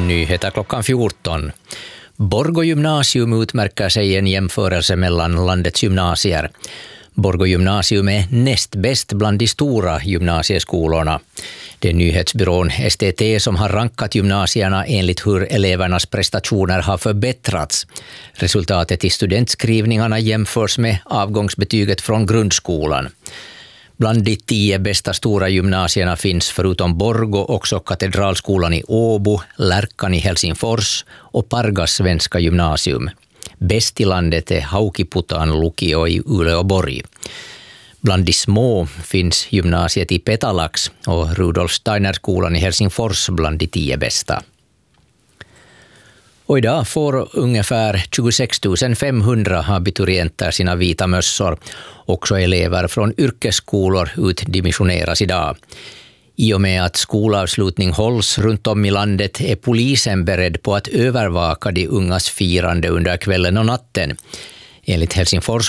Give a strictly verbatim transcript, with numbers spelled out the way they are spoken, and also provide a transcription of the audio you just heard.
Nyheter klockan fjorton. Borgå gymnasium utmärker sig i en jämförelse mellan landets gymnasier. Borgå gymnasium är näst bäst bland de stora gymnasieskolorna. Det är nyhetsbyrån S T T som har rankat gymnasierna enligt hur elevernas prestationer har förbättrats. Resultatet i studentskrivningarna jämförs med avgångsbetyget från grundskolan. Bland de tio bästa stora gymnasierna finns förutom Borgå också Katedralskolan i Åbo, Lärkan i Helsingfors och Pargas svenska gymnasium. Bäst i landet är Haukiputaan lukio i Uleåborg. Bland de små finns gymnasiet i Petalax och Rudolf Steiner-skolan i Helsingfors bland de tio bästa. Och idag får ungefär tjugosex tusen femhundra abiturienter sina vita mössor. Också elever från yrkesskolor utdimensioneras idag. I och med att skolavslutning hålls runt om i landet är polisen beredd på att övervaka de ungas firande under kvällen och natten. Enligt Helsingfors